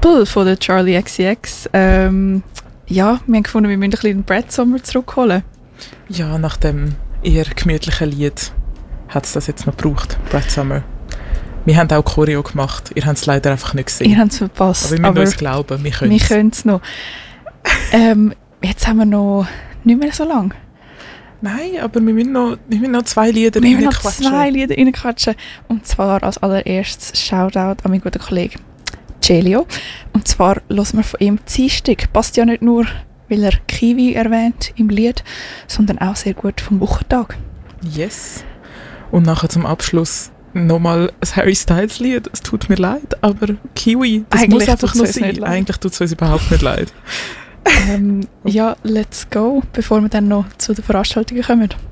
Apple von der Charli XCX. Ja, wir haben gefunden, wir müssen ein bisschen den Brad Summer zurückholen. Ja, nach dem eher gemütlichen Lied hat es das jetzt noch gebraucht, Brad Summer. Wir haben auch Choreo gemacht, ihr habt es leider einfach nicht gesehen. Ihr habt es verpasst. Aber wir müssen uns glauben, wir können es. Wir können es noch. Jetzt haben wir noch nicht mehr so lange. Nein, aber wir müssen noch 2 Lieder reinquatschen. Wir müssen noch 2 Lieder reinquatschen. Und zwar als allererstes Shoutout an meinen guten Kollegen Celio. Und zwar hören wir von ihm Dienstag. Passt ja nicht nur, weil er Kiwi erwähnt im Lied, sondern auch sehr gut vom Wochentag. Yes. Und nachher zum Abschluss nochmal ein Harry Styles Lied. Es tut mir leid, aber Kiwi, das eigentlich muss einfach noch sein. Eigentlich tut es uns überhaupt nicht leid. Ja, let's go, bevor wir dann noch zu den Veranstaltungen kommen.